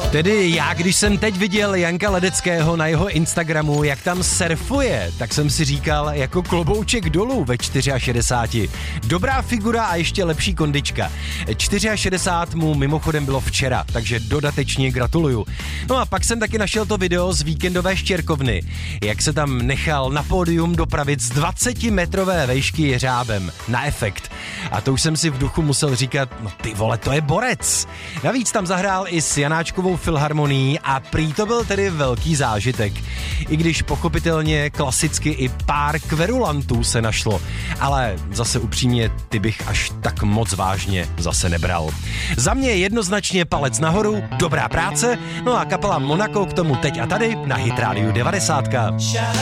Tedy já, když jsem teď viděl Janka Ledeckého na jeho Instagramu, jak tam surfuje, tak jsem si říkal jako klobouček dolů ve 64. Dobrá figura a ještě lepší kondička. 64 mu mimochodem bylo včera, takže dodatečně gratuluju. No a pak jsem taky našel to video z víkendové štěrkovny, jak se tam nechal na pódium dopravit z 20-metrové vejšky jeřábem na efekt. A to už jsem si v duchu musel říkat, no ty vole, to je borec. Navíc tam zahrál i s Janáčkovou filharmonií a prý to byl tedy velký zážitek. I když pochopitelně klasicky i pár kverulantů se našlo, ale zase upřímně ty bych až tak moc vážně zase nebral. Za mě jednoznačně palec nahoru, dobrá práce, no a kapela Monaco k tomu teď a tady na Hit Radio 90.